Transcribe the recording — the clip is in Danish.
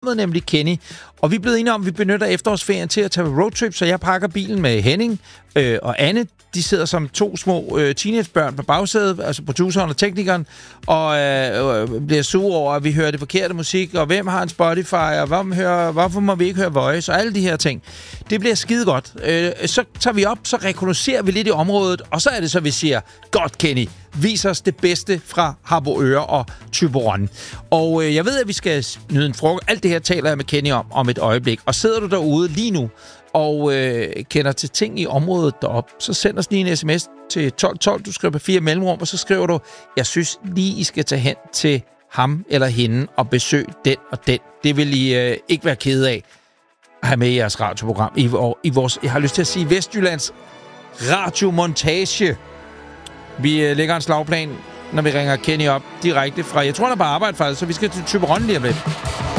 programmet, nemlig Kenny. Og vi er blevet enige om, at vi benytter efterårsferien til at tage roadtrip, så jeg pakker bilen med Henning og Anne. De sidder som 2 små teenagebørn på bagsædet, altså produceren og teknikeren, og bliver sure over, at vi hører det forkerte musik, og hvem har en Spotify, og hvorfor må vi ikke høre Voice, og alle de her ting. Det bliver skide godt. Så tager vi op, så rekognoserer vi lidt i området, og så er det så, vi siger, godt Kenny, vis os det bedste fra Harboøre og Thyborøn. Og jeg ved, at vi skal nyde en frokost. Alt det her taler jeg med Kenny om et øjeblik. Og sidder du derude lige nu og kender til ting i området deroppe, så send os lige en sms til 1212. Du skriver på 4 mellemrum, og så skriver du, jeg synes lige, I skal tage hen til ham eller hende og besøge den og den. Det vil I ikke være kede af at have med i jeres radioprogram. I vores, jeg har lyst til at sige, Vestjyllands radiomontage. Vi lægger en slagplan, når vi ringer Kenny op direkte fra, jeg tror, han er på arbejde faktisk, så vi skal til Thyborøn lige om lidt.